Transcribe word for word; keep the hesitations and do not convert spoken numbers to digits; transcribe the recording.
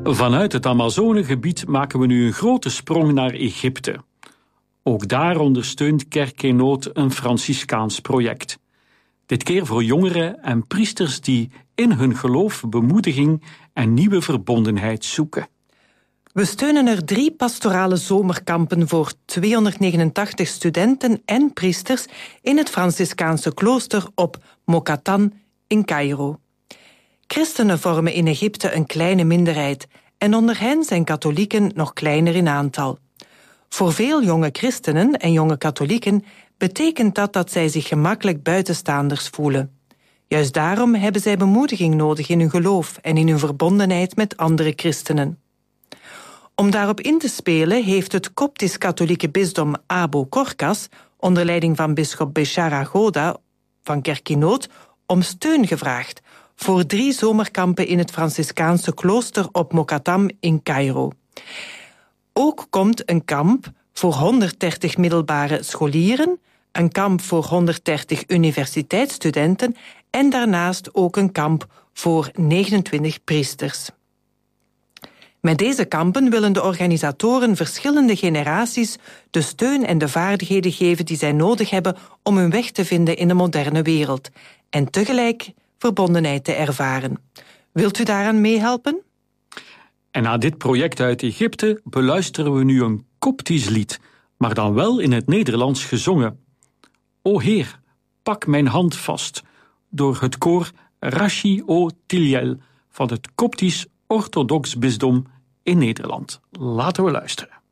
Vanuit het Amazonegebied maken we nu een grote sprong naar Egypte. Ook daar ondersteunt Kerkenoot een Franciscaans project. Dit keer voor jongeren en priesters die in hun geloof bemoediging en nieuwe verbondenheid zoeken. We steunen er drie pastorale zomerkampen voor tweehonderdnegenentachtig studenten en priesters in het Franciscaanse klooster op Mokatan in Cairo. Christenen vormen in Egypte een kleine minderheid en onder hen zijn katholieken nog kleiner in aantal. Voor veel jonge christenen en jonge katholieken betekent dat dat zij zich gemakkelijk buitenstaanders voelen. Juist daarom hebben zij bemoediging nodig in hun geloof en in hun verbondenheid met andere christenen. Om daarop in te spelen heeft het Koptisch-katholieke bisdom Abo Korkas onder leiding van bisschop Bechara Goda van Kerkenoot om steun gevraagd voor drie zomerkampen in het Franciscaanse klooster op Mokatam in Cairo. Ook komt een kamp voor honderddertig middelbare scholieren, een kamp voor honderddertig universiteitsstudenten en daarnaast ook een kamp voor negenentwintig priesters. Met deze kampen willen de organisatoren verschillende generaties de steun en de vaardigheden geven die zij nodig hebben om hun weg te vinden in de moderne wereld en tegelijk verbondenheid te ervaren. Wilt u daaraan meehelpen? En na dit project uit Egypte beluisteren we nu een Koptisch lied, maar dan wel in het Nederlands gezongen. O Heer, pak mijn hand vast, door het koor Rashi O Tiljel van het Koptisch Orthodox Bisdom in Nederland. Laten we luisteren.